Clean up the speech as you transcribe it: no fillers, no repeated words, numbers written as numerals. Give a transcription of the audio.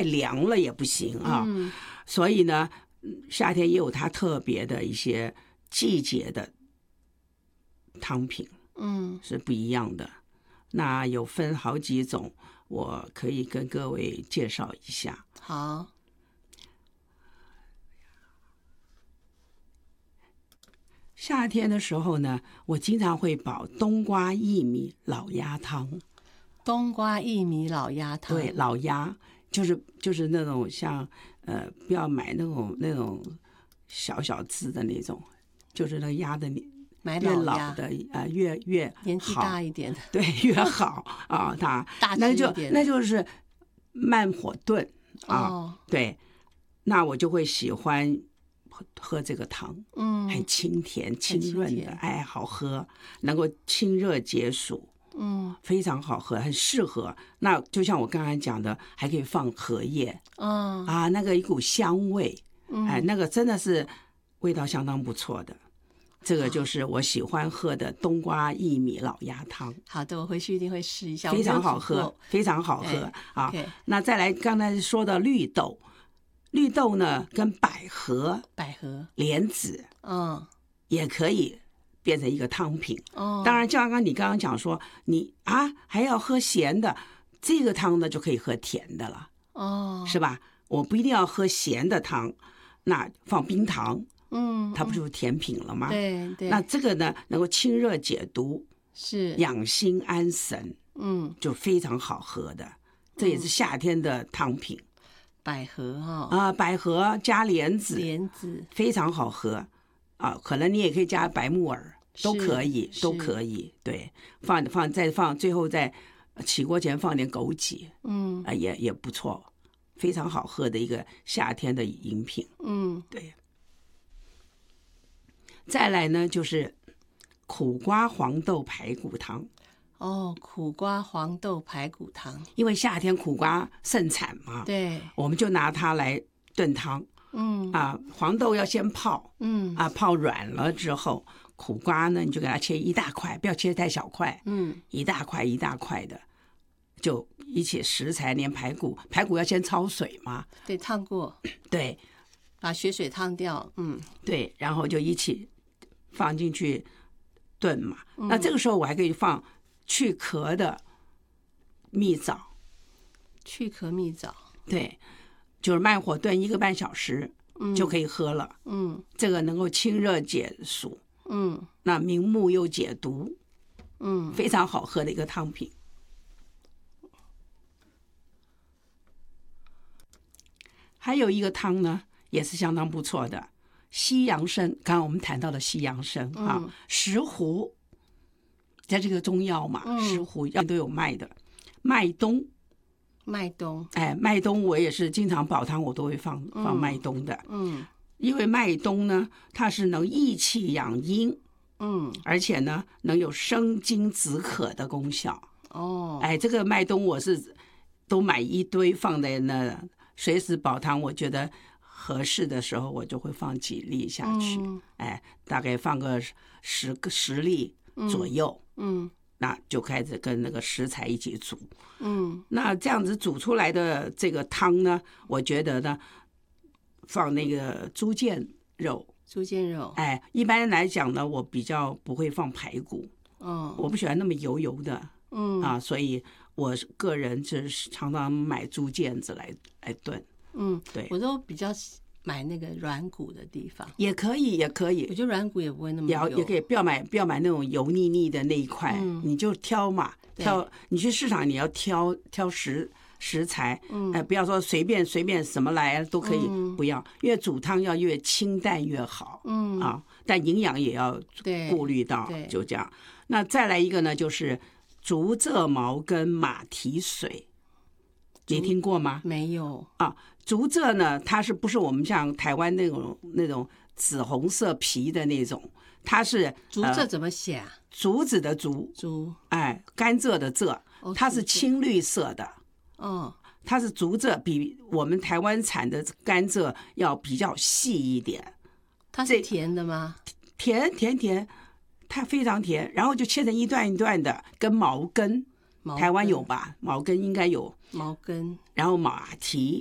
太凉了也不行啊。所以呢，夏天也有它特别的一些季节的汤品，是不一样的。那有分好几种，我可以跟各位介绍一下。 好， 夏天的时候呢，我经常会煲冬瓜薏米老鸭汤。 冬瓜薏米老鸭汤， 对，老鸭就是那种像不要买那种小小只的那种，就是那个鸭的买越老鸭老的越年纪好， 大一点的， 对，越好啊。它大只一点那就是慢火炖啊。对，那我就会喜欢喝这个汤，很清甜清润的，哎，好喝，能够清热解暑，非常好喝，很适合。那就像我刚才讲的，还可以放荷叶，那个一股香味，哎，那个真的是味道相当不错的。这个就是我喜欢喝的冬瓜薏米老鸭汤。 好的，我回去一定会试一下， 非常好喝，非常好喝啊。那再来，刚才说的绿豆，绿豆呢跟百合、莲子，也可以变成一个汤品。当然，就像你刚刚讲说，你还要喝咸的，这个汤呢就可以喝甜的了，是吧？我不一定要喝咸的汤，那放冰糖，它不就是甜品了吗？ 对。 那这个呢，能够清热解毒， 是养心安神，就非常好喝的。这也是夏天的汤品。 百合百合加莲子非常好喝啊。可能你也可以加白木耳，都可以。对，最后在起锅前放点枸杞，也不错，非常好喝的一个夏天的饮品。对。再来呢，就是苦瓜黄豆排骨汤。 苦瓜黄豆排骨汤， 因为夏天苦瓜盛产嘛， 对， 我们就拿它来炖汤。黄豆要先泡，泡软了之后，苦瓜呢你就给它切一大块，不要切太小块，一大块一大块的，就一起食材连排骨要先焯水嘛， 对，烫过， 对， 把血水烫掉， 对，然后就一起放进去炖嘛。那这个时候我还可以放去壳的蜜枣，对，就是慢火炖1个半小时，就可以喝了。这个能够清热解暑，那明目又解毒，非常好喝的一个汤品。还有一个汤呢，也是相当不错的，西洋参。刚刚我们谈到了西洋参石斛。在这个中药嘛，石斛药都有卖的。麦冬，麦冬我也是经常煲汤，我都会放麦冬的。因为麦冬呢，它是能益气养阴，而且呢能有生津止渴的功效。这个麦冬我是都买一堆放在那，随时煲汤，我觉得合适的时候我就会放几粒下去。大概放个10粒左右。那就开始跟那个食材一起煮。那这样子煮出来的这个汤呢，我觉得呢，放那个猪腱肉。一般来讲呢，我比较不会放排骨。我不喜欢那么油油的。所以我个人就是常常买猪腱子来炖。对， 我都比较买那个软骨的地方， 也可以。 我觉得软骨也不会那么油， 也可以不要买那种油腻腻的那一块，你就挑嘛，你去市场你要挑食材，不要说随便什么来都可以，不要，因为煮汤要越清淡越好，但营养也要顾虑到，就这样。那再来一个呢，就是竹蔗茅根马蹄水，你听过吗？ 没有竹蔗呢，它是不是我们像台湾那种紫红色皮的那种？它是竹蔗怎么写啊？ 竹子的竹，甘蔗的蔗，它是青绿色的。它是竹蔗，比我们台湾产的甘蔗要比较细一点。 它是甜的吗？ 甜，它非常甜。然后就切成一段一段的，跟茅根，台湾有吧？茅根应该有。 茅根， 然后马蹄。